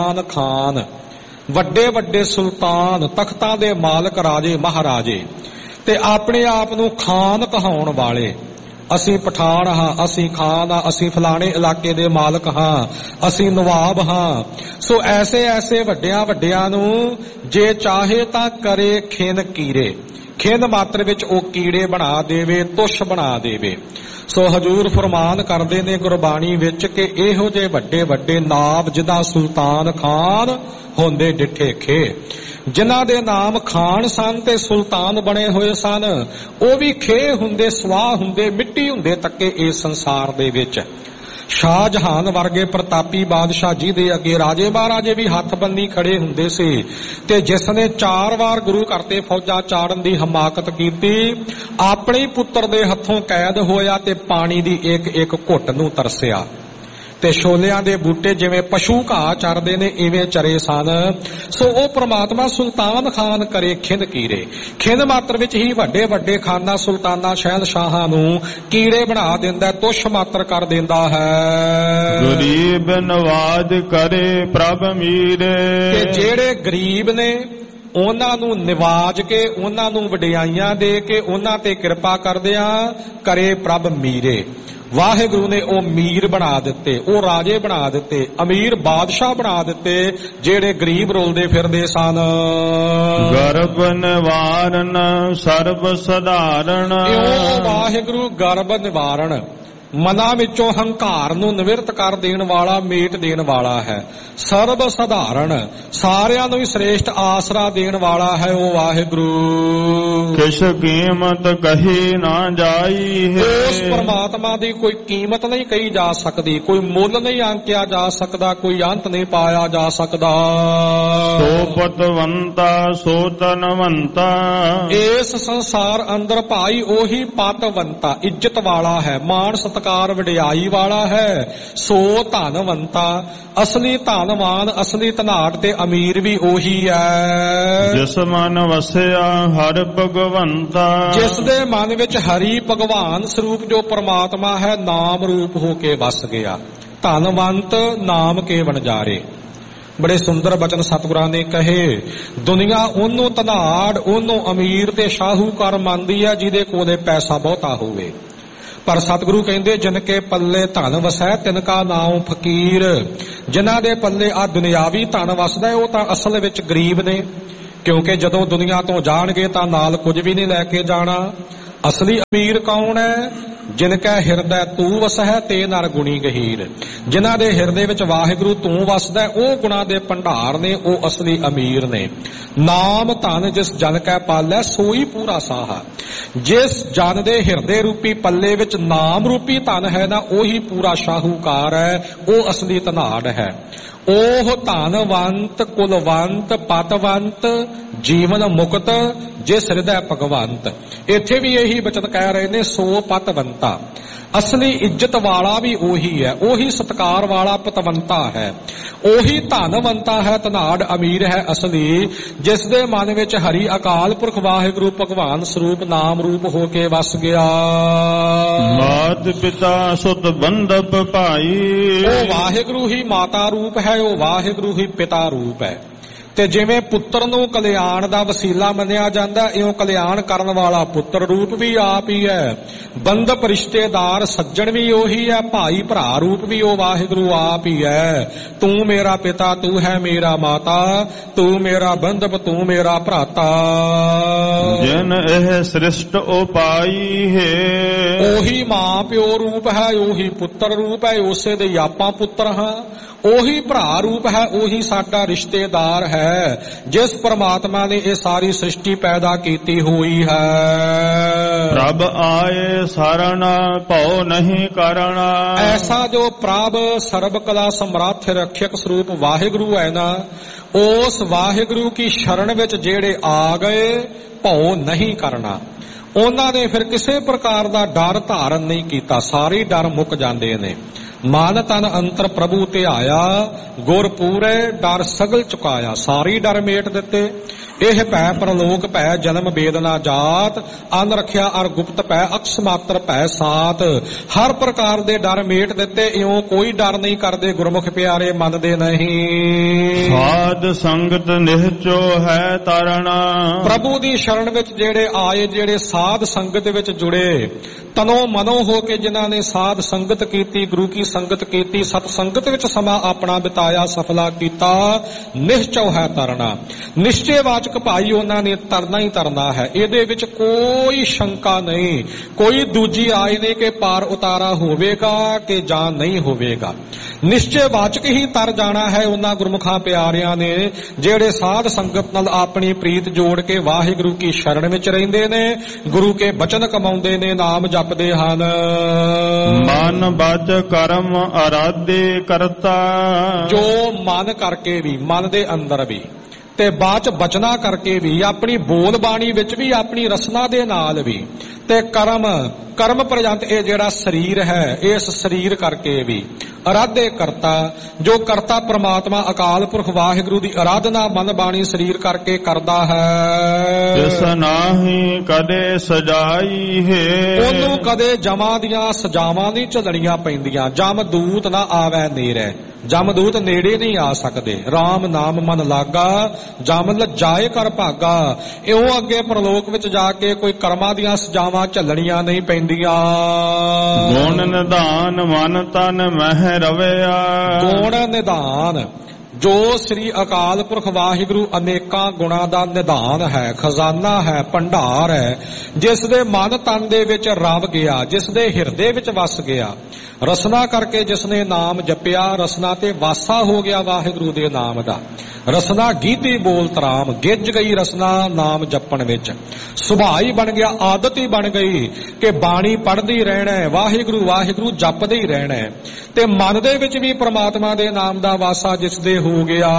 ਇਮਰਾਨ ਖਾਨ, ਵੱਡੇ ਵੱਡੇ ਸੁਲਤਾਨ, ਤਖਤਾਂ ਦੇ ਮਾਲਕ, ਰਾਜੇ ਮਹਾਰਾਜੇ, ਤੇ ਆਪਣੇ ਆਪ ਨੂੰ ਖਾਨ ਕਹਾਉਣ ਵਾਲੇ, ਅਸੀਂ ਪਠਾਨ ਹਾਂ, ਅਸੀਂ ਖਾਨ ਹਾਂ, ਅਸੀਂ ਫਲਾਣੇ ਇਲਾਕੇ ਦੇ ਮਾਲਕ ਹਾਂ, ਅਸੀਂ ਨਵਾਬ ਹਾਂ। ਸੋ ਐਸੇ ਐਸੇ ਵੱਡਿਆਂ ਵੱਡਿਆਂ ਨੂੰ ਜੇ ਚਾਹੇ ਤਾਂ ਕਰੇ ਖਿਨ ਕੀਰੇ, ਖਿਨ ਮਾਤਰ ਵਿੱਚ ਉਹ ਕੀੜੇ ਬਣਾ ਦੇਵੇ, ਤੁਸ਼ ਬਣਾ ਦੇਵੇ। ਸੋ ਹਜੂਰ ਫਰਮਾਨ ਕਰਦੇ ਨੇ ਗੁਰਬਾਣੀ ਵਿੱਚ ਕਿ ਇਹੋ ਜਿਹੇ ਵੱਡੇ ਵੱਡੇ ਨਾਮ ਜਿੱਦਾਂ ਸੁਲਤਾਨ ਖਾਨ ਹੁੰਦੇ ਡਿੱਠੇ ਖੇ, ਜਿਨ੍ਹਾਂ ਦੇ ਨਾਮ ਖਾਨ ਸਨ ਤੇ ਸੁਲਤਾਨ ਬਣੇ ਹੋਏ ਸਨ, ਉਹ ਵੀ ਖੇ ਹੁੰਦੇ, ਸਵਾਹ ਹੁੰਦੇ, ਮਿੱਟੀ ਹੁੰਦੇ ਤੱਕੇ ਇਸ ਸੰਸਾਰ ਦੇ ਵਿੱਚ। ਸ਼ਾਹਜਹਾਨ ਵਰਗੇ ਪ੍ਰਤਾਪੀ ਬਾਦਸ਼ਾਹ ਜੀ ਦੇ ਅੱਗੇ ਰਾਜੇ ਮਹਾਰਾਜੇ ਵੀ ਹੱਥ ਬੰਨੀ ਖੜੇ ਹੁੰਦੇ ਸੀ, ਤੇ ਜਿਸ ਨੇ 4 ਵਾਰ ਗੁਰੂ ਘਰ ਤੇ ਫੌਜਾਂ ਚਾੜਨ ਦੀ ਹਮਾਕਤ ਕੀਤੀ, ਆਪਣੇ ਪੁੱਤਰ ਦੇ ਹੱਥੋਂ ਕੈਦ ਹੋਇਆ ਤੇ ਪਾਣੀ ਦੀ ਇੱਕ ਇੱਕ ਘੁੱਟ ਨੂੰ ਤਰਸਿਆ। ਤੇ ਛੋਲਿਆਂ ਦੇ ਬੂਟੇ ਜਿਵੇਂ ਪਸ਼ੂ ਘਾਹ ਚਰਦੇ ਨੇ ਇਵੇਂ ਚਰੇ ਸਨ। ਸੋ ਉਹ ਪ੍ਰਮਾਤਮਾ ਸੁਲਤਾਨ ਖਾਨ ਕਰੇ ਖਿੰਦ ਕੀੜੇ, ਖਿੰਦ ਮਾਤਰ ਵਿੱਚ ਹੀ ਵੱਡੇ ਵੱਡੇ ਖਾਨਾ ਸੁਲਤਾਨਾ ਸ਼ਹਿਨਸ਼ਾਹਾਂ ਨੂੰ ਕੀੜੇ ਬਣਾ ਦਿੰਦਾ, ਤੁਸ਼ ਮਾਤਰ ਕਰ ਦਿੰਦਾ ਹੈ। ਗਰੀਬ ਨਵਾਜ ਕਰੇ ਪ੍ਰਭ ਮੀਰੇ, ਤੇ ਜਿਹੜੇ ਗਰੀਬ ਨੇ ਉਹਨਾਂ ਨੂੰ ਨਿਵਾਜ ਕੇ, ਉਹਨਾਂ ਨੂੰ ਵਡਿਆਈਆਂ ਦੇ ਕੇ, ਉਹਨਾਂ ਤੇ ਕਿਰਪਾ ਕਰਦਿਆਂ ਕਰੇ ਪ੍ਰਭ ਮੀਰੇ। ਵਾਹਿਗੁਰੂ ਨੇ ਉਹ ਮੀਰ ਬਣਾ ਦਿੱਤੇ, ਉਹ ਰਾਜੇ ਬਣਾ ਦਿੱਤੇ, ਅਮੀਰ ਬਾਦਸ਼ਾਹ ਬਣਾ ਦਿੱਤੇ ਜਿਹੜੇ ਗਰੀਬ ਰੋਲਦੇ ਫਿਰਦੇ ਸਨ। ਗਰਭ ਨਿਵਾਰਨ ਸਰਬ ਸਧਾਰਨ, ਇਉਂ ਵਾਹਿਗੁਰੂ ਗਰਭ ਨਿਵਾਰਨ, ਮਨਾਂ ਵਿੱਚੋਂ ਹੰਕਾਰ ਨੂੰ ਨਿਵਰਤ ਕਰ ਦੇਣ ਵਾਲਾ, ਮੇਟ ਦੇਣ ਵਾਲਾ ਹੈ। ਸਰਬ ਸਧਾਰਨ, ਸਾਰਿਆਂ ਨੂੰ ਹੀ ਸ੍ਰੇਸ਼ਟ ਆਸਰਾ ਦੇਣ ਵਾਲਾ ਹੈ ਉਹ ਵਾਹਿਗੁਰੂ। ਕਿਛ ਕੀਮਤ ਕਹੀ ਨਾ ਜਾਈ ਹੈ, ਉਸ ਪਰਮਾਤਮਾ ਦੀ ਕੋਈ ਕੀਮਤ ਨਹੀਂ ਕਹੀ ਜਾ ਸਕਦੀ, ਕੋਈ ਮੁੱਲ ਨਹੀਂ ਆਂਕਿਆ ਜਾ ਸਕਦਾ, ਕੋਈ ਅੰਤ ਨਹੀਂ ਪਾਇਆ ਜਾ ਸਕਦਾ। ਸੋ ਪਤਵੰਤਾ ਸੋ ਤਨਵੰਤਾ, ਇਸ ਸੰਸਾਰ ਅੰਦਰ ਭਾਈ ਉਹੀ ਪਤਵੰਤਾ, ਇੱਜ਼ਤ ਵਾਲਾ ਹੈ, ਮਾਣ ਸਤਿਕਾਰ ਵਡਿਆਈ ਵਾਲਾ ਹੈ। ਸੋ ਧਨਵੰਤਾ, ਅਸਲੀ ਧਨਵਾਨ, ਅਸਲੀ ਧਨਾੜ ਤੇ ਅਮੀਰ ਵੀ ਉਹੀ ਹੈ। ਜਿਸ ਮਨ ਵਸਿਆ ਹਰ ਭਗਵੰਤਾ, ਜਿਸ ਦੇ ਮਨ ਵਿੱਚ ਹਰੀ ਭਗਵਾਨ ਸਰੂਪ ਜੋ ਪਰਮਾਤਮਾ ਹੈ ਨਾਮ ਰੂਪ ਹੋ ਕੇ ਵਸ ਗਿਆ। ਧਨਵੰਤ ਨਾਮ ਕੇ ਵਣਜਾਰੇ। ਬੜੇ ਸੁੰਦਰ ਬਚਨ ਸਤਿਗੁਰਾਂ ਨੇ ਕਹੇ। ਦੁਨੀਆ ਉਹਨੂੰ ਧਨਾੜ, ਉਹਨੂੰ ਅਮੀਰ ਤੇ ਸ਼ਾਹੂਕਾਰ ਮੰਨਦੀ ਹੈ ਜਿਹਦੇ ਕੋਲੇ ਪੈਸਾ ਬਹੁਤਾ ਹੋਵੇ, ਪਰ ਸਤਿਗੁਰੂ ਕਹਿੰਦੇ ਜਿਨ ਕੇ ਪੱਲੇ ਧਨ ਵਸੈ ਤਿਨ ਕਾ ਨਾਮ ਫਕੀਰ। ਜਿਨ੍ਹਾਂ ਦੇ ਪੱਲੇ ਆ ਦੁਨਿਆਵੀ ਧਨ ਵਸਦਾ ਉਹ ਤਾਂ ਅਸਲ ਵਿੱਚ ਗਰੀਬ ਨੇ, ਕਿਉਂਕਿ ਜਦੋਂ ਦੁਨੀਆ ਤੋਂ ਜਾਣਗੇ ਤਾਂ ਨਾਲ ਕੁਝ ਵੀ ਨਹੀਂ ਲੈ ਕੇ ਜਾਣਾ। ਅਸਲੀ ਅਮੀਰ ਕੌਣ ਹੈ? ਜਿਨ ਕੈ ਹਿਰਦੈ ਤੂੰ ਵਸਹਿ ਤੇ ਨਰ ਗੁਣੀ ਗਹੀਰ। ਜਿਨ੍ਹਾਂ ਦੇ ਹਿਰਦੇ ਵਿੱਚ ਵਾਹਿਗੁਰੂ ਤੂੰ ਵਸਦਾ ਉਹ ਗੁਣਾ ਦੇ ਭੰਡਾਰ ਨੇ, ਉਹ ਅਸਲੀ ਅਮੀਰ ਨੇ। ਨਾਮ ਧਨ ਜਿਸ ਜਨ ਕੈ ਪਾਲੈ ਸੋਈ ਪੂਰਾ ਸਾਹਾ। ਜਿਸ ਜਨ ਦੇ ਹਿਰਦੇ ਰੂਪੀ ਪੱਲੇ ਵਿੱਚ ਨਾਮ ਰੂਪੀ ਧਨ ਹੈ ਨਾ, ਉਹੀ ਪੂਰਾ ਸ਼ਾਹੂਕਾਰ ਹੈ, ਉਹ ਅਸਲੀ ਧਨਾੜ ਹੈ। ਉਹ ਧਨਵੰਤ ਕੁਲਵੰਤ ਪਤਵੰਤ ਜੀਵਨ ਮੁਕਤ ਜਿਸ ਹਿਰਦੈ ਭਗਵੰਤ। ਇੱਥੇ ਵੀ ਇਹੀ ਬਚਨ ਕਹਿ ਰਹੇ ਨੇ, ਸੋ ਪਤਵੰਤਾ। ਅਸਲੀ ਇੱਜ਼ਤ ਵਾਲਾ ਵੀ ਉਹੀ ਹੈ, ਉਹੀ ਸਤਕਾਰ ਵਾਲਾ ਪਤਵੰਤਾ ਹੈ, ਉਹੀ ਧਨਵੰਤਾ ਹੈ, ਧਨਾੜ ਅਮੀਰ ਹੈ ਅਸਲੀ, ਜਿਸ ਦੇ ਮਨ ਵਿੱਚ ਹਰੀ ਅਕਾਲ ਪੁਰਖ ਵਾਹਿਗੁਰੂ ਭਗਵਾਨ ਸਰੂਪ ਨਾਮ ਰੂਪ ਹੋ ਕੇ ਵਸ ਗਿਆ। ਮਾਤ ਪਿਤਾ ਸੁਤ ਬੰਧਪ ਭਾਈ, ਉਹ ਵਾਹਿਗੁਰੂ ਹੀ ਮਾਤਾ ਰੂਪ ਹੈ, ਉਹ ਵਾਹਿਗੁਰੂ ਹੀ ਪਿਤਾ ਰੂਪ ਹੈ। ਤੇ ਜਿਵੇਂ ਪੁੱਤਰ ਨੂੰ ਕਲਿਆਣ ਦਾ ਵਸੀਲਾ ਮੰਨਿਆ ਜਾਂਦਾ, ਇਉਂ ਕਲਿਆਣ ਕਰਨ ਵਾਲਾ ਪੁੱਤਰ ਰੂਪ ਵੀ ਆਪ ਹੀ ਹੈ। ਬੰਧਪ ਰਿਸ਼ਤੇਦਾਰ ਸੱਜਣ ਵੀ ਉਹੀ ਹੈ, ਭਾਈ ਭਰਾ ਰੂਪ ਵੀ ਉਹ ਵਾਹਿਗੁਰੂ ਆਪ ਹੀ ਹੈ। ਤੂੰ ਮੇਰਾ ਪਿਤਾ, ਤੂੰ ਹੈ ਮੇਰਾ ਮਾਤਾ, ਤੂੰ ਮੇਰਾ ਬੰਧਪ, ਤੂੰ ਮੇਰਾ ਭਰਾਤਾ। ਜਿਨ ਇਹ ਸ੍ਰਿਸ਼ਟ ਉਪਾਈ ਹੈ, ਉਹੀ ਮਾਂ ਪਿਓ ਰੂਪ ਹੈ, ਉਹੀ ਪੁੱਤਰ ਰੂਪ ਹੈ, ਉਸੇ ਦੇ ਆਪਾਂ ਪੁੱਤਰ ਹਾਂ। ਉਹੀ ਭਰਾ ਰੂਪ ਹੈ, ਉਹੀ ਸਾਡਾ ਰਿਸ਼ਤੇਦਾਰ ਹੈ, ਜਿਸ ਪਰਮਾਤਮਾ ਨੇ ਇਹ ਸਾਰੀ ਸ੍ਰਿਸ਼ਟੀ ਪੈਦਾ ਕੀਤੀ ਹੋਈ ਹੈ। ਪ੍ਰਭ ਆਏ ਸਰਣ ਭਉ ਨਹੀਂ ਕਰਣਾ, ਐਸਾ ਜੋ ਪ੍ਰਭ ਸਰਬ ਕਲਾ ਸਮਰੱਥ ਰੱਖਿਅਕ ਸਰੂਪ ਵਾਹਿਗੁਰੂ ਹੈ ਨਾ, ਉਸ ਵਾਹਿਗੁਰੂ ਕੀ ਸ਼ਰਨ ਵਿੱਚ ਜਿਹੜੇ ਆ ਗਏ ਭਉ ਨਹੀਂ ਕਰਨਾ। ਉਹਨਾਂ ਨੇ ਫਿਰ ਕਿਸੇ ਪ੍ਰਕਾਰ ਦਾ ਡਰ ਧਾਰਨ ਨਹੀਂ ਕੀਤਾ, ਸਾਰੇ ਡਰ ਮੁੱਕ ਜਾਂਦੇ ਨੇ। ਮਨ ਤਨ ਅੰਤਰ ਪ੍ਰਭੂ ਧਿਆਇਆ, ਗੁਰ ਪੂਰੇ ਡਰ ਸਗਲ ਚੁਕਾਇਆ। ਸਾਰੀ ਡਰ ਮੇਟ ਦਿੱਤੇ। ਇਹ ਭੈ ਪ੍ਰਲੋਕ ਭੈ ਜਨਮ ਵੇਦਨਾ ਜਾਤ, ਅਨ ਰਖਿਆ ਅਰ ਗੁਪਤ ਭੈ ਅਕਸ ਮਾਤਰ ਭੈ ਸਾਤ। ਹਰ ਪ੍ਰਕਾਰ ਦੇ ਡਰ ਮੇਟ ਦਿੱਤੇ, ਇਉਂ ਕੋਈ ਡਰ ਨਹੀਂ ਕਰਦੇ ਗੁਰਮੁਖ ਪਿਆਰੇ ਮੰਨਦੇ ਨਹੀਂ। ਸਾਧ ਸੰਗਤ ਨਿਹਚੋ ਹੈ ਤਰਣਾ, ਪ੍ਰਭੂ ਦੀ ਸ਼ਰਨ ਵਿੱਚ ਜਿਹੜੇ ਆਏ, ਜਿਹੜੇ ਸਾਧ ਸੰਗਤ ਵਿੱਚ ਜੁੜੇ, ਤਨੋਂ ਮਨੋਂ ਹੋ ਕੇ ਜਿਨ੍ਹਾਂ ਨੇ ਸਾਧ ਸੰਗਤ ਕੀਤੀ, ਗੁਰੂ ਕੀ ਸੰਗਤ ਕੀਤੀ, ਸਤ ਸੰਗਤ ਵਿੱਚ ਸਮਾਂ ਆਪਣਾ ਬਿਤਾਇਆ, ਸਫਲਾ ਕੀਤਾ, ਨਿਹਚੋ ਹੈ ਤਰਣਾ। ਨਿਸ਼ਚੇ ਵਾਚਕ ਭਾਈ ਉਹਨਾਂ ਨੇ ਤਰਨਾ ਹੀ ਤਰਨਾ ਹੈ। ਇਹਦੇ ਵਿੱਚ ਕੋਈ ਸ਼ੰਕਾ ਨਹੀਂ, ਕੋਈ ਦੂਜੀ ਰਾਏ ਨਹੀਂ ਕਿ ਪਾਰ ਉਤਾਰਾ ਹੋਵੇਗਾ ਕਿ ਜਾਂ ਨਹੀਂ ਹੋਵੇਗਾ। ਨਿਸ਼ਚੇ ਵਾਚਕ ਹੀ ਤਰ ਜਾਣਾ ਹੈ ਉਹਨਾਂ ਗੁਰਮੁਖਾਂ ਪਿਆਰਿਆਂ ਨੇ ਜਿਹੜੇ ਸਾਧ ਸੰਗਤ ਨਾਲ ਆਪਣੀ ਪ੍ਰੀਤ ਜੋੜ ਕੇ ਵਾਹਿਗੁਰੂ ਕੀ ਸ਼ਰਨ ਵਿੱਚ ਰਹਿੰਦੇ ਨੇ, ਗੁਰੂ ਕੇ ਬਚਨ ਕਮਾਉਂਦੇ ਨੇ, ਨਾਮ ਜਪਦੇ ਹਨ। ਮਨ ਬਚ ਕਰਮ ਅਰਾਧੇ ਕਰਤਾ, ਜੋ ਮਨ ਕਰਕੇ ਵੀ, ਮਨ ਦੇ ਅੰਦਰ ਵੀ ਤੇ ਬਾਅਦ ਚ ਬਚਨਾ ਕਰਕੇ ਵੀ, ਆਪਣੀ ਬੋਲ ਬਾਣੀ ਵਿੱਚ ਵੀ, ਆਪਣੀ ਰਸਨਾ ਦੇ ਨਾਲ ਵੀ, ਤੇ ਕਰਮ ਪ੍ਰਜੰਤ ਇਹ ਜਿਹੜਾ ਸਰੀਰ ਹੈ, ਇਸ ਸਰੀਰ ਕਰਕੇ ਵੀ ਅਰਾਧੇ ਕਰਤਾ, ਜੋ ਕਰਤਾ ਪ੍ਰਮਾਤਮਾ ਅਕਾਲ ਪੁਰਖ ਵਾਹਿਗੁਰੂ ਦੀ ਅਰਾਧਨਾ ਮਨ ਬਾਣੀ ਸਰੀਰ ਕਰਕੇ ਕਰਦਾ ਹੈ। ਤਿਸ ਨਾਹੀ ਕਦੇ ਸਜਾਈ ਹੈ, ਉਹਨੂੰ ਕਦੇ ਜਮਾਂ ਦੀਆਂ ਸਜਾਵਾਂ ਨਹੀਂ ਝੱਲਣੀਆਂ ਪੈਂਦੀਆਂ। ਜਮ ਦੂਤ ਨਾ ਆਵੈ ਨੇੜੇ, ਜਮਦੂਤ ਨੇੜੇ ਨਹੀਂ ਆ ਸਕਦੇ। ਰਾਮ ਨਾਮ ਮਨ ਲਾਗਾ, ਜਮ ਲਜਾਏ ਕਰ ਭਾਗਾ। ਇਉਂ ਅੱਗੇ ਪ੍ਰਲੋਕ ਵਿੱਚ ਜਾ ਕੇ ਕੋਈ ਕਰਮਾਂ ਦੀਆਂ ਸਜਾਵਾਂ ਝੱਲਣੀਆਂ ਨਹੀਂ ਪੈਂਦੀਆਂ। ਗੁਣ ਨਿਧਾਨ ਮਨ ਤਨ ਮਹਿ ਰਵਿਆ, ਗੁਣ ਨਿਧਾਨ ਜੋ ਸ੍ਰੀ ਅਕਾਲ ਪੁਰਖ ਵਾਹਿਗੁਰੂ ਅਨੇਕਾਂ ਗੁਣਾਂ ਦਾ ਨਿਧਾਨ ਹੈ, ਖਜ਼ਾਨਾ ਹੈ, ਭੰਡਾਰ ਹੈ, ਜਿਸ ਦੇ ਮਨ ਤਨ ਦੇ ਵਿੱਚ ਰਵ ਗਿਆ, ਜਿਸ ਦੇ ਹਿਰਦੇ ਵਿੱਚ ਵਸ ਗਿਆ। ਰਸਨਾ ਕਰਕੇ ਜਿਸ ਨੇ ਨਾਮ ਜਪਿਆ, ਰਸਨਾ ਤੇ ਵਾਸਾ ਹੋ ਗਿਆ ਵਾਹਿਗੁਰੂ ਦੇ ਨਾਮ ਦਾ। ਰਸਨਾ ਗੀਤੀ ਬੋਲ ਤਰਾਮ, ਗਿੱਜ ਗਈ ਰਸਨਾ ਨਾਮ ਜਪਣ ਵਿੱਚ। ਸੁਭਾਅ ਹੀ ਬਣ ਗਿਆ, ਆਦਤ ਹੀ ਬਣ ਗਈ ਕਿ ਬਾਣੀ ਪੜ੍ਹਦੀ ਰਹਿਣਾ ਹੈ, ਵਾਹਿਗੁਰੂ ਵਾਹਿਗੁਰੂ ਜਪਦੇ ਹੀ ਰਹਿਣਾ ਹੈ। ਤੇ ਮਨ ਦੇ ਵਿੱਚ ਵੀ ਪ੍ਰਮਾਤਮਾ ਦੇ ਨਾਮ ਦਾ ਵਾਸਾ ਜਿਸ ਦੇ ਹੋ ਗਿਆ।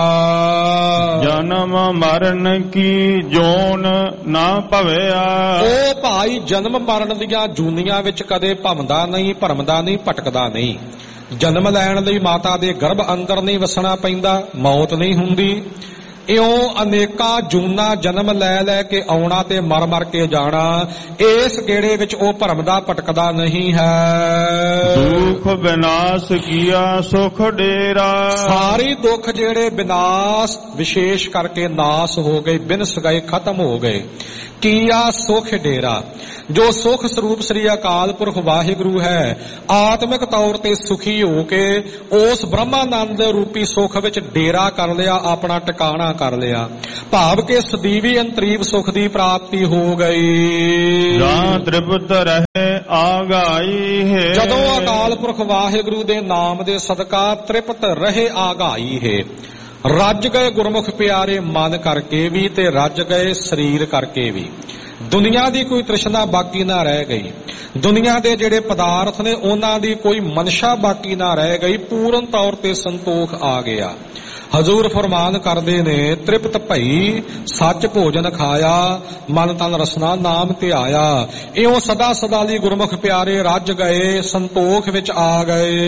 ਜਨਮ ਮਰਨ ਕੀ ਜੋਨ ਨਾ ਭਵਿਆ, ਉਹ ਭਾਈ ਜਨਮ ਮਰਨ ਦੀਆਂ ਜੂਨੀਆਂ ਵਿੱਚ ਕਦੇ ਭਮਦਾ ਨਹੀਂ, ਭਰਮਦਾ ਨਹੀਂ, ਭਟਕਦਾ ਨਹੀਂ। ਜਨਮ ਲੈਣ ਲਈ ਮਾਤਾ ਦੇ ਗਰਭ ਅੰਦਰ ਨਹੀਂ ਵਸਣਾ ਪੈਂਦਾ, ਮੌਤ ਨਹੀਂ ਹੁੰਦੀ। ਇਉਂ ਅਨੇਕਾਂ ਜੂਨਾ ਜਨਮ ਲੈ ਲੈ ਕੇ ਆਉਣਾ ਤੇ ਮਰ ਮਰ ਕੇ ਜਾਣਾ, ਇਸ ਗੇੜੇ ਵਿੱਚ ਉਹ ਭਰਮਦਾ ਭਟਕਦਾ ਨਹੀਂ ਹੈ। ਦੁਖ ਵਿਨਾਸ਼ ਕੀਆ ਸੁਖ ਡੇਰਾ, ਸਾਰੇ ਦੁੱਖ ਜਿਹੜੇ ਵਿਨਾਸ਼ ਵਿਸ਼ੇਸ਼ ਕਰਕੇ ਨਾਸ ਹੋ ਗਏ, ਬਿਨਸ ਗਏ, ਖਤਮ ਹੋ ਗਏ। ਕੀਆ ਸੁਖ ਡੇਰਾ, ਜੋ ਸੁਖ ਸਰੂਪ ਸ੍ਰੀ ਅਕਾਲ ਪੁਰਖ ਵਾਹਿਗੁਰੂ ਹੈ, ਆਤਮਿਕ ਤੌਰ ਤੇ ਸੁਖੀ ਹੋ ਕੇ ਉਸ ਬ੍ਰਹਮਾਨੰਦ ਰੂਪੀ ਸੁਖ ਵਿੱਚ ਡੇਰਾ ਕਰ ਲਿਆ, ਆਪਣਾ ਟਿਕਾਣਾ ਕਰ ਲਿਆ। ਭਾਵ ਕਿ ਸਦੀਵੀ ਅੰਤਰੀਵ ਸੁਖ ਦੀ ਪ੍ਰਾਪਤੀ ਹੋ ਗਈ। ਜਾਂ ਤ੍ਰਿਪਤ ਰਹੇ ਆਗਾਈ ਹੈ, ਜਦੋਂ ਅਕਾਲ ਪੁਰਖ ਵਾਹਿਗੁਰੂ ਦੇ ਨਾਮ ਦੇ ਸਦਕਾ ਤ੍ਰਿਪਤ ਰਹੇ ਆਗਾਈ ਹੈ। ਰੱਜ ਗਏ ਗੁਰਮੁਖ ਪਿਆਰੇ ਮਨ ਕਰਕੇ ਵੀ ਤੇ ਰੱਜ ਗਏ ਸਰੀਰ ਕਰਕੇ ਵੀ। ਦੁਨੀਆ ਦੀ ਕੋਈ ਤ੍ਰਿਸ਼ਨਾ ਬਾਕੀ ਨਾ ਰਹਿ ਗਈ। ਦੁਨੀਆ ਦੇ ਜਿਹੜੇ ਪਦਾਰਥ ਨੇ ਉਹਨਾਂ ਦੀ ਕੋਈ ਮਨਸ਼ਾ ਬਾਕੀ ਨਾ ਰਹਿ ਗਈ। ਪੂਰਨ ਤੌਰ ਤੇ ਸੰਤੋਖ ਆ ਗਿਆ। ਹਜ਼ੂਰ ਫਰਮਾਨ ਕਰਦੇ ਨੇ, ਤ੍ਰਿਪਤ ਭਈ ਸੱਚ ਭੋਜਨ ਖਾਇਆ, ਮਨ ਤਨ ਰਸਨਾ ਨਾਮ ਧਿਆਇਆ। ਇਉਂ ਸਦਾ ਸਦਾ ਲਈ ਗੁਰਮੁਖ ਪਿਆਰੇ ਰੱਜ ਗਏ, ਸੰਤੋਖ ਵਿੱਚ ਆ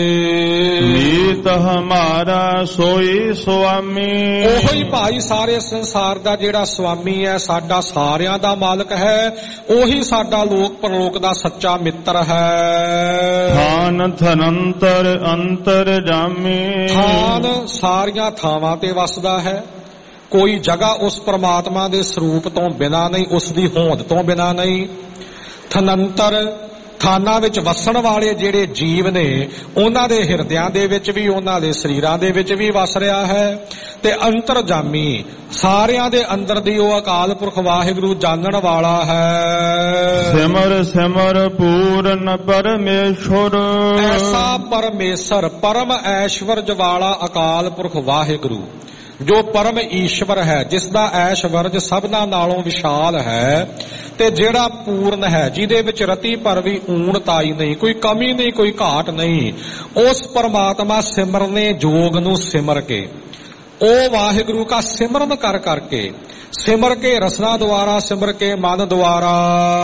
ਗਏ। ਮੀਤ ਹਮਾਰਾ ਸੋਈ ਸੁਆਮੀ, ਉਹੀ ਭਾਈ ਸਾਰੇ ਸੰਸਾਰ ਦਾ ਜਿਹੜਾ ਸੁਆਮੀ ਹੈ, ਸਾਡਾ ਸਾਰਿਆਂ ਦਾ ਮਾਲਕ ਹੈ, ਉਹੀ ਸਾਡਾ ਲੋਕ ਪਰਲੋਕ ਦਾ ਸੱਚਾ ਮਿੱਤਰ ਹੈ। ਥਾਨ ਥਨੰਤਰ ਅੰਤਰ ਜਾਮੀ, ਥਾਨ ਸਾਰੀਆਂ ਥਾਵਾਂ ਤੇ ਵਸਦਾ ਹੈ। ਕੋਈ ਜਗ੍ਹਾ ਉਸ ਪ੍ਰਮਾਤਮਾ ਦੇ ਸਰੂਪ ਤੋਂ ਬਿਨਾਂ ਨਹੀਂ, ਉਸ ਦੀ ਹੋਂਦ ਤੋਂ ਬਿਨਾਂ ਨਹੀਂ। ਥਨੰਤਰ ਥਾਨਾਂ ਵਿੱਚ ਵਸਣ ਵਾਲੇ ਜਿਹੜੇ ਜੀਵ ਨੇ, ਉਹਨਾਂ ਦੇ ਹਿਰਦਿਆਂ ਦੇ ਵਿੱਚ ਵੀ, ਉਹਨਾਂ ਦੇ ਸਰੀਰਾਂ ਦੇ ਵਿੱਚ ਵੀ ਵਸ ਰਿਹਾ ਹੈ। ਤੇ ਅੰਤਰਜਾਮੀ ਸਾਰਿਆਂ ਦੇ ਅੰਦਰ ਦੀ ਉਹ ਅਕਾਲ ਪੁਰਖ ਵਾਹਿਗੁਰੂ ਜਾਣਨ ਵਾਲਾ ਹੈ। ਸਿਮਰ ਸਿਮਰ ਪੂਰਨ ਪਰਮੇਸ਼ਰ, ਐਸਾ ਪਰਮੇਸ਼ਰ ਪਰਮ ਐਸ਼ਵਰਜ ਵਾਲਾ ਅਕਾਲ ਪੁਰਖ ਵਾਹਿਗੁਰੂ ਜੋ ਪਰਮ ਈਸ਼ਵਰ ਹੈ, ਜਿਸ ਦਾ ਐਸ਼ਵਰਜ ਸਭਨਾਂ ਨਾਲੋਂ ਵਿਸ਼ਾਲ ਹੈ ਤੇ ਜਿਹੜਾ ਪੂਰਨ ਹੈ, ਜਿਹਦੇ ਵਿੱਚ ਰਤੀ ਭਰ ਵੀ ਊਣਤਾਈ ਨਹੀਂ, ਕੋਈ ਕਮੀ ਨਹੀਂ, ਕੋਈ ਘਾਟ ਨਹੀਂ। ਉਸ ਪਰਮਾਤਮਾ ਸਿਮਰਨੇ ਜੋਗ ਨੂੰ ਸਿਮਰ ਕੇ ਉਹ ਵਾਹਿਗੁਰੂ ਕਾ ਸਿਮਰਨ ਕਰ ਕਰਕੇ, ਸਿਮਰ ਕੇ ਰਸਨਾ ਦੁਆਰਾ, ਸਿਮਰ ਕੇ ਮਨ ਦੁਆਰਾ,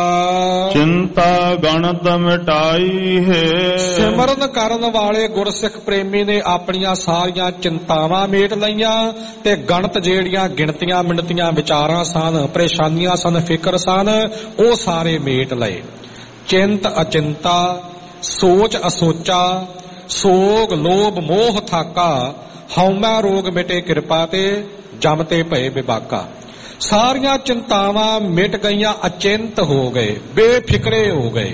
ਚਿੰਤਾ ਗਣਤ ਮਿਟਾਈ ਹੈ। ਸਿਮਰਨ ਕਰਨ ਵਾਲੇ ਗੁਰਸਿੱਖ ਪ੍ਰੇਮੀ ਨੇ ਆਪਣੀਆਂ ਸਾਰੀਆਂ ਚਿੰਤਾਵਾਂ ਮੇਟ ਲਈਆਂ ਤੇ ਗਣਤ ਜਿਹੜੀਆਂ ਗਿਣਤੀਆਂ ਮਿਣਤੀਆਂ ਵਿਚਾਰਾਂ ਸਨ, ਪਰੇਸ਼ਾਨੀਆਂ ਸਨ, ਫਿਕਰ ਸਨ, ਉਹ ਸਾਰੇ ਮੇਟ ਲਏ। ਚਿੰਤ ਅਚਿੰਤਾ, ਸੋਚ ਅਸੋਚਾ, ਸੋਗ ਲੋਭ ਮੋਹ ਥਾਕਾ, ਹਉਮੈ ਰੋਗ ਮਿਟੇ ਕਿਰਪਾ ਤੇ, ਜਮ ਤੇ ਭਏ ਵਿਬਾਕਾ। ਸਾਰੀਆਂ ਚਿੰਤਾਵਾਂ ਮਿਟ ਗਈਆਂ, ਅਚਿੰਤ ਹੋ ਗਏ, ਬੇਫਿਕਰੇ ਹੋ ਗਏ।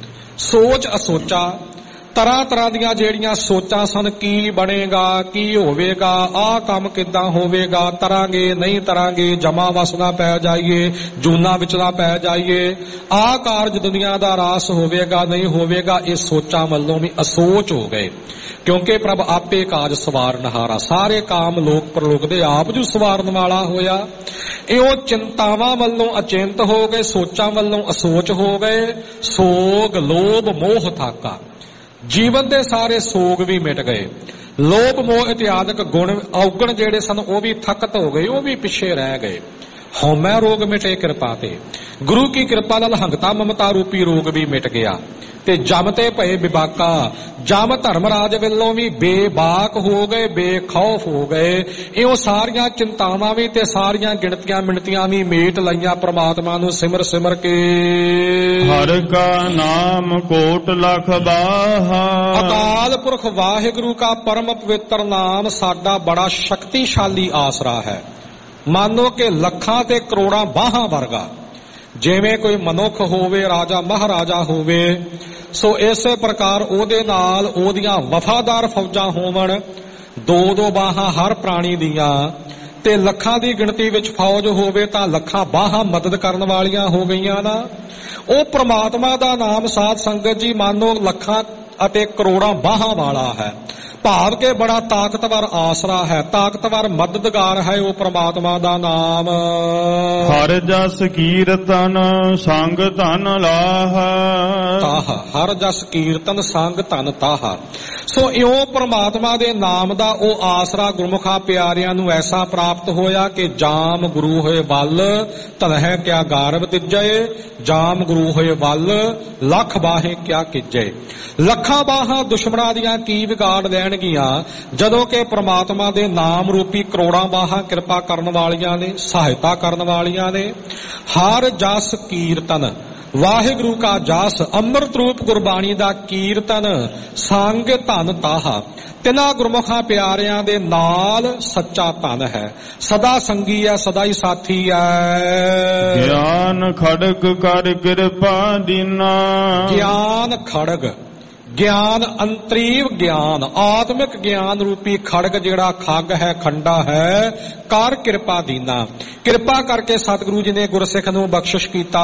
ਸੋਚ ਅਸੋਚਾ, ਤਰ੍ਹਾਂ ਤਰ੍ਹਾਂ ਦੀਆਂ ਜਿਹੜੀਆਂ ਸੋਚਾਂ ਸਨ, ਕੀ ਬਣੇਗਾ, ਕੀ ਹੋਵੇਗਾ, ਆਹ ਕੰਮ ਕਿੱਦਾਂ ਹੋਵੇਗਾ, ਤਰਾਂਗੇ ਨਹੀਂ ਤਰਾਂਗੇ, ਜਮਾ ਵਸਣਾ ਪੈ ਜਾਈਏ, ਜੂਨਾ ਵਿੱਚ ਨਾ ਪੈ ਜਾਈਏ, ਆਹ ਕਾਰਜ ਦੁਨੀਆ ਦਾ ਰਾਸ ਹੋਵੇਗਾ ਨਹੀਂ ਹੋਵੇਗਾ, ਇਹ ਸੋਚਾਂ ਵੱਲੋਂ ਵੀ ਅਸੋਚ ਹੋ ਗਏ। ਕਿਉਂਕਿ ਪ੍ਰਭ ਆਪੇ ਕਾਜ ਸਵਾਰਨਹਾਰਾ, ਸਾਰੇ ਕਾਮ ਲੋਕ ਪਰਲੋਕ ਦੇ ਆਪ ਜੂ ਸਵਾਰਨ ਵਾਲਾ ਹੋਇਆ। ਇਹ ਉਹ ਚਿੰਤਾਵਾਂ ਵੱਲੋਂ ਅਚਿੰਤ ਹੋ ਗਏ, ਸੋਚਾਂ ਵੱਲੋਂ ਅਸੋਚ ਹੋ ਗਏ। ਸੋਗ ਲੋਭ ਮੋਹ ਥਾਕਾ, ਜੀਵਨ ਦੇ ਸਾਰੇ ਸੋਗ ਵੀ ਮਿਟ ਗਏ। ਲੋਭ ਮੋਹ ਇਤਿਆਦਿਕ ਗੁਣ ਔਗਣ ਜਿਹੜੇ ਸਨ ਉਹ ਵੀ ਥਕਤ ਹੋ ਗਏ, ਉਹ ਵੀ ਪਿੱਛੇ ਰਹਿ ਗਏ। ਹਉਮੈ ਰੋਗ ਮਿਟੇ ਕਿਰਪਾ ਤੇ, ਗੁਰੂ ਕੀ ਕਿਰਪਾ ਨਾਲ ਹੰਗਤਾ ਮਮਤਾ ਰੂਪੀ ਰੋਗ ਵੀ ਮਿਟ ਗਿਆ। ਤੇ ਜਮ ਤੇ ਭਏ ਵਿਬਾਕਾ, ਜਮ ਧਰਮਰਾਜ ਵੱਲੋਂ ਵੀ ਬੇਬਾਕ ਹੋ ਗਏ, ਬੇਖੌਫ ਹੋ ਗਏ। ਇਹੋ ਸਾਰੀਆਂ ਚਿੰਤਾਵਾਂ ਵੀ ਤੇ ਸਾਰੀਆਂ ਗਿਣਤੀਆਂ ਮਿਣਤੀਆਂ ਵੀ ਮੇਟ ਲਈਆਂ ਪ੍ਰਮਾਤਮਾ ਨੂੰ ਸਿਮਰ ਸਿਮਰ ਕੇ। ਹਰਿ ਕਾ ਨਾਮ ਕੋਟ ਲਖ ਬਾਹਾ, ਅਕਾਲ ਪੁਰਖ ਵਾਹਿਗੁਰੂ ਕਾ ਪਰਮ ਪਵਿੱਤਰ ਨਾਮ ਸਾਡਾ ਬੜਾ ਸ਼ਕਤੀਸ਼ਾਲੀ ਆਸਰਾ ਹੈ। ਮਾਨੋ ਕਿ ਲੱਖਾਂ ਤੇ ਕਰੋੜਾਂ ਬਾਹਾਂ ਵਰਗਾ। ਜਿਵੇਂ ਕੋਈ ਮਨੁੱਖ ਹੋਵੇ, ਰਾਜਾ ਮਹਾਰਾਜਾ ਹੋਵੇ, ਸੋ ਇਸੇ ਪ੍ਰਕਾਰ ਉਹਦੇ ਨਾਲ ਉਹਦੀਆਂ ਵਫਾਦਾਰ ਫੌਜਾਂ ਹੋਵਣ, ਦੋ ਦੋ ਬਾਹਾਂ ਹਰ ਪ੍ਰਾਣੀ ਦੀਆਂ, ਤੇ ਲੱਖਾਂ ਦੀ ਗਿਣਤੀ ਵਿੱਚ ਫੌਜ ਹੋਵੇ ਤਾਂ ਲੱਖਾਂ ਬਾਹਾਂ ਮਦਦ ਕਰਨ ਵਾਲੀਆਂ ਹੋ ਗਈਆਂ ਨਾ। ਉਹ ਪ੍ਰਮਾਤਮਾ ਦਾ ਨਾਮ ਸਾਧ ਸੰਗਤ ਜੀ ਮਾਨੋ ਲੱਖਾਂ ਅਤੇ ਕਰੋੜਾਂ ਬਾਹਾਂ ਵਾਲਾ ਹੈ। ਭਾਵ ਕੇ ਬੜਾ ਤਾਕਤਵਰ ਆਸਰਾ ਹੈ, ਤਾਕਤਵਰ ਮਦਦਗਾਰ ਹੈ ਉਹ ਪ੍ਰਮਾਤਮਾ ਦਾ ਨਾਮ। ਹਰ ਜਸ ਕੀਰਤਨ ਸੰਗ ਧਨ ਲਾਹ, ਤਾਹ ਹਰ ਜਸ ਕੀਰਤਨ ਸੰਗ ਧਨ ਤਾਹ। ਸੋ ਇਉਂ ਪ੍ਰਮਾਤਮਾ ਦੇ ਨਾਮ ਦਾ ਉਹ ਆਸਰਾ ਗੁਰਮੁਖਾਂ ਪਿਆਰਿਆਂ ਨੂੰ ਐਸਾ ਪ੍ਰਾਪਤ ਹੋਇਆ ਕਿ ਜਾਮ ਗੁਰੂ ਹੋਏ ਵੱਲ ਧਨਹਿ ਕਿਆ ਗਾਰਵ ਤਿਜੈ, ਜਾਮ ਗੁਰੂ ਹੋਏ ਵੱਲ ਲੱਖ ਬਾਹੇ ਕਿਆ ਕੀਜੈ। ਲੱਖਾਂ ਬਾਹਾਂ ਦੁਸ਼ਮਣਾਂ ਦੀਆਂ ਕੀ ਵਿਗਾੜ ਲੈਣਗੀਆਂ ਜਦੋਂ ਕਿ ਪ੍ਰਮਾਤਮਾ ਦੇ ਨਾਮ ਰੂਪੀ ਕਰੋੜਾਂ ਬਾਹਾਂ ਕਿਰਪਾ ਕਰਨ ਵਾਲੀਆਂ ਨੇ, ਸਹਾਇਤਾ ਕਰਨ ਵਾਲੀਆਂ ਨੇ। ਹਰ ਜਸ ਕੀਰਤਨ, ਵਾਹਿਗੁਰੂ ਕਾ ਜਸ, ਅੰਮ੍ਰਿਤ ਰੂਪ ਗੁਰਬਾਣੀ ਦਾ ਕੀਰਤਨ, ਸੰਗ ਧਨ ਤਾਹਾ। ਤਿਨਾਂ ਗੁਰਮੁਖਾਂ ਪਿਆਰਿਆਂ ਦੇ ਨਾਲ ਸੱਚਾ ਧਨ ਹੈ, ਸਦਾ ਸੰਗੀ ਹੈ, ਸਦਾ ਹੀ ਸਾਥੀ ਹੈ। ਗਿਆਨ ਖੜਗ ਕਰ ਕਿਰਪਾ ਦੀਨਾ, ਗਿਆਨ ਖੜਗ, ਗਿਆਨ ਅੰਤਰੀਵ ਗਿਆਨ, ਆਤਮਿਕ ਗਿਆਨ ਰੂਪੀ ਖੜਗ ਜਿਹੜਾ ਖੱਗ ਹੈ, ਖੰਡਾ ਹੈ, ਕਰ ਕਿਰਪਾ ਦੀਨਾ। ਕਿਰਪਾ ਕਰਕੇ ਸਤਿਗੁਰੂ ਜੀ ਨੇ ਗੁਰਸਿੱਖ ਨੂੰ ਬਖਸ਼ਿਸ਼ ਕੀਤਾ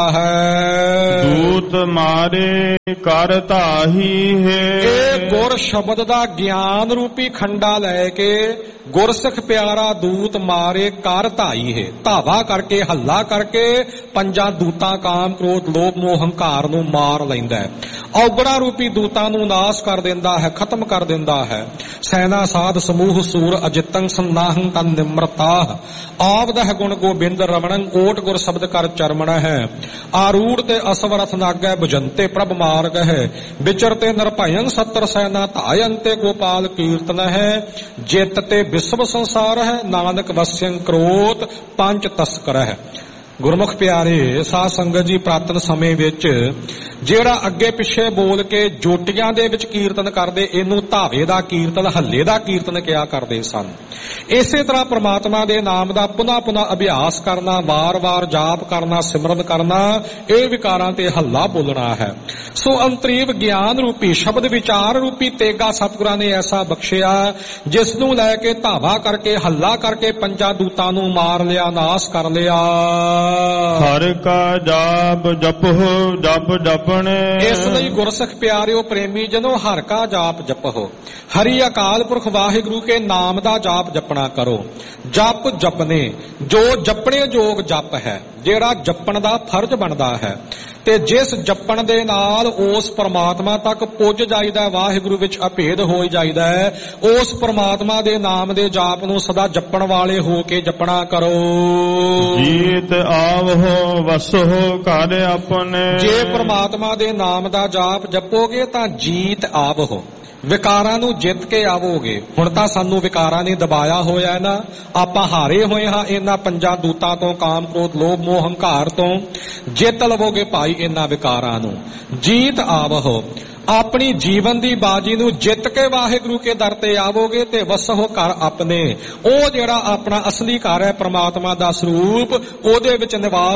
ਹੈ। ਦੂਤ ਮਾਰੇ ਕਰ ਧਾਹੀ ਹੈ, ਇਹ ਗੁਰ ਸ਼ਬਦ ਦਾ ਗਿਆਨ ਰੂਪੀ ਖੰਡਾ ਲੈ ਕੇ ਗੁਰਸਿੱਖ ਪਿਆਰਾ ਦੂਤ ਮਾਰੇ ਕਰ ਧਾਈ ਹੈ। ਧਾਵਾ ਕਰਕੇ, ਹੱਲਾ ਕਰਕੇ ਪੰਜਾਂ ਦੂਤਾਂ ਕਾਮ ਕ੍ਰੋਧ ਲੋਭ ਮੋਹ ਹੰਕਾਰ ਨੂੰ ਮਾਰ ਲੈਂਦਾ ਹੈ। ਔਗਣਾ ਰੂਪੀ ਦੂਤਾਂ ਨੂੰ ਨਾਸ਼ ਕਰ ਦਿੰਦਾ ਹੈ, ਖਤਮ ਕਰ ਦਿੰਦਾ ਹੈ। ਸੈਨਾ ਸਾਧ ਸਮੂਹ ਸੂਰ ਅਜਿਤੰ ਸੰਨਾਹੰ ਤਨ ਨਿਮਰਤਾ, ਆਵਦਹ ਗੁਣ ਗੋਬਿੰਦ ਰਮਣੰ ਓਟ ਗੁਰ ਸ਼ਬਦ ਕਰ ਚਰਮਣ ਹੈ। ਆਰੂੜ ਤੇ ਅਸਵਰਥ ਨਾਗੈ ਭੁਜੰਤੇ ਪ੍ਰਭ ਮਾਰਗ ਹੈ, ਵਿਚਰਤੇ ਨਿਰਭਯੰ ਸੱਤਰ ਸੈਨਾ ਧਾਇੰਤੇ ਗੋਪਾਲ ਕੀਰਤਨ ਹੈ। ਜਿਤ ਤੇ ਵਿਸ਼ਵ ਸੰਸਾਰ ਹੈ, ਨਾਨਕ ਵਸਿਅੰ ਕਰੋਤ ਪੰਜ ਤਸਕਰ ਹੈ। ਗੁਰਮੁਖ ਪਿਆਰੇ ਸਾਧ ਸੰਗਤ ਜੀ, ਪ੍ਰਾਤਨ ਸਮੇਂ ਵਿੱਚ ਜਿਹੜਾ ਅੱਗੇ ਪਿੱਛੇ ਬੋਲ ਕੇ ਜੋਟੀਆਂ ਦੇ ਵਿੱਚ ਕੀਰਤਨ ਕਰਦੇ, ਇਹਨੂੰ ਧਾਵੇ ਦਾ ਕੀਰਤਨ, ਹੱਲੇ ਦਾ ਕੀਰਤਨ ਕਿਹਾ ਕਰਦੇ ਸਨ। ਇਸੇ ਤਰ੍ਹਾਂ ਪ੍ਰਮਾਤਮਾ ਦੇ ਨਾਮ ਦਾ ਪੁਨः ਪੁਨः ਅਭਿਆਸ ਕਰਨਾ, ਵਾਰ-ਵਾਰ ਜਾਪ ਕਰਨਾ, ਸਿਮਰਨ ਕਰਨਾ, ਇਹ ਵਿਕਾਰਾਂ ਤੇ ਹੱਲਾ ਬੋਲਣਾ ਹੈ। ਸੋ ਅੰਤਰੀਵ ਗਿਆਨ ਰੂਪੀ ਸ਼ਬਦ ਵਿਚਾਰ ਰੂਪੀ ਤੇਗਾ ਸਤਿਗੁਰਾਂ ਨੇ ਐਸਾ ਬਖਸ਼ਿਆ, ਜਿਸ ਨੂੰ ਲੈ ਕੇ ਧਾਵਾ ਕਰਕੇ, ਹੱਲਾ ਕਰਕੇ ਪੰਜਾਂ ਦੂਤਾਂ ਨੂੰ ਮਾਰ ਲਿਆ, ਨਾਸ਼ ਕਰ ਲਿਆ। ਹਰਿ ਕਾ ਜਾਪ ਜਪੋ ਜਪ ਜਪਣੇ, ਇਸ ਲਈ ਗੁਰਸਿੱਖ ਪਿਆਰਿਓ ਪ੍ਰੇਮੀ ਜਨੋ ਹਰਿ ਕਾ ਜਾਪ ਜਪੋ। ਹਰੀ ਅਕਾਲ ਪੁਰਖ ਵਾਹਿਗੁਰੂ ਕੇ ਨਾਮ ਦਾ ਜਾਪ ਜਪਣਾ ਕਰੋ। ਜਪ ਜਪਨੇ, ਜੋ ਜਪਣੇ ਯੋਗ ਜਪ ਹੈ, ਜਿਹੜਾ ਜਪਣ ਦਾ ਫਰਜ਼ ਬਣਦਾ ਹੈ। ਤੇ ਜਿਸ ਜਪਣ ਦੇ ਨਾਲ ਉਸ ਪਰਮਾਤਮਾ ਤੱਕ ਪੁੱਜ ਜਾਈਦਾ, ਵਾਹਿਗੁਰੂ ਵਿੱਚ ਅਭੇਦ ਹੋ ਜਾਈਦਾ ਹੈ, ਉਸ ਪਰਮਾਤਮਾ ਦੇ ਨਾਮ ਦੇ ਜਾਪ ਨੂੰ ਸਦਾ ਜਪਣ ਵਾਲੇ ਹੋ ਕੇ ਜਪਣਾ ਕਰੋ। ਜੀਤ ਆਵਹੁ ਵਸਹੁ ਘਰ ਆਪਣੇ। ਜੇ ਪਰਮਾਤਮਾ ਦੇ ਨਾਮ ਦਾ ਜਾਪ ਜਪੋਗੇ ਤਾਂ ਜੀਤ ਆਵਹੁ, ਵਿਕਾਰਾਂ ਨੂੰ ਜਿੱਤ ਕੇ ਆਵੋਗੇ। ਹੁਣ ਤਾਂ ਸਾਨੂੰ ਵਿਕਾਰਾਂ ਨੇ ਦਬਾਇਆ ਹੋਇਆ ਨਾ, ਆਪਾਂ ਹਾਰੇ ਹੋਏ ਹਾਂ ਇਹਨਾਂ ਪੰਜਾਂ ਦੂਤਾਂ ਤੋਂ, ਕਾਮ ਕ੍ਰੋਧ ਲੋਭ ਮੋਹ ਹੰਕਾਰ ਤੋਂ। ਜਿੱਤ ਲਵੋਗੇ ਭਾਈ ਇਹਨਾਂ ਵਿਕਾਰਾਂ ਨੂੰ। ਜੀਤ ਆਵਹੁ, ਆਪਣੀ ਜੀਵਨ ਦੀ ਬਾਜੀ ਨੂੰ ਜਿੱਤ ਕੇ ਵਾਹਿਗੁਰੂ ਕੇ ਦਰ ਤੇ ਆਵੋਗੇ ਤੇ ਵਸਹੁ ਘਰ ਆਪਣੇ, ਉਹ ਜਿਹੜਾ ਆਪਣਾ ਅਸਲੀ ਘਰ ਹੈ ਪਰਮਾਤਮਾ ਦਾ ਸਰੂਪ, ਉਹਦੇ ਵਿੱਚ ਨਿਵਾਸ